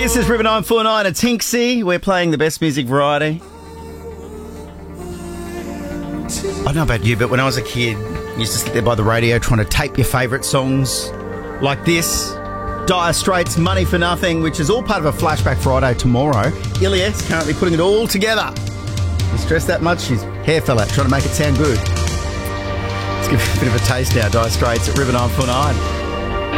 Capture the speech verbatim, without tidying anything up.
This is River nine four nine at Tinksy. We're playing the best music variety. I don't know about you, but when I was a kid, I used to sit there by the radio trying to tape your favourite songs like this. Dire Straits, Money for Nothing, which is all part of a Flashback Friday tomorrow. Ilias currently putting it all together. You stress that much? She's hair fella, trying to make it sound good. Let's give you a bit of a taste now. Dire Straits at River nine four nine.